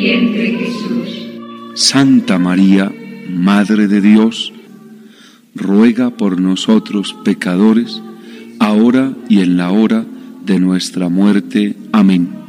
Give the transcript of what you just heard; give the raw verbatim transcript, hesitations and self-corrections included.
vientre Jesús. Santa María, Madre de Dios, ruega por nosotros pecadores, ahora y en la hora de nuestra muerte. Amén.